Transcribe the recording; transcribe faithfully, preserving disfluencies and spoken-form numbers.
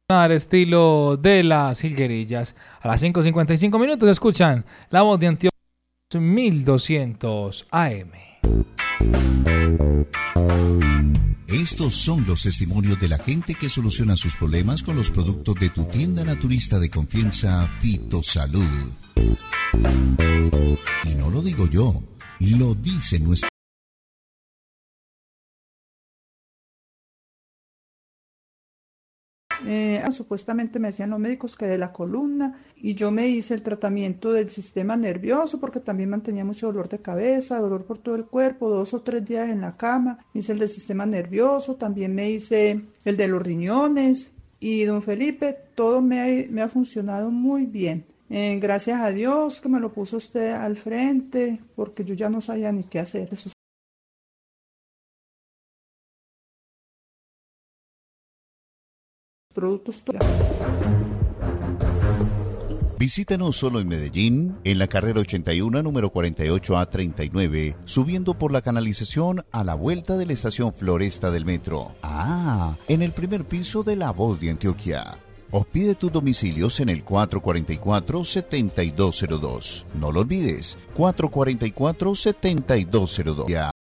Al estilo de las jilguerillas. A las cinco cincuenta y cinco minutos escuchan La Voz de Antioquia mil doscientos A M. Estos son los testimonios de la gente que soluciona sus problemas con los productos de tu tienda naturista de confianza, Fitosalud. Y no lo digo yo, lo dice nuestro... Eh, ah, supuestamente me decían los médicos que de la columna, y yo me hice el tratamiento del sistema nervioso porque también mantenía mucho dolor de cabeza, dolor por todo el cuerpo, dos o tres días en la cama. Hice el del sistema nervioso, también me hice el de los riñones, y don Felipe, todo me ha, me ha funcionado muy bien. Eh, gracias a Dios que me lo puso usted al frente, porque yo ya no sabía ni qué hacer. Esos productos. Visítanos solo en Medellín, en la carrera ochenta y uno, número cuarenta y ocho A treinta y nueve, subiendo por la canalización a la vuelta de la estación Floresta del metro. Ah, en el primer piso de La Voz de Antioquia. O pide tus domicilios en el cuatro cuatro cuatro, siete dos cero dos. No lo olvides, cuatro cuatro cuatro, siete dos cero dos.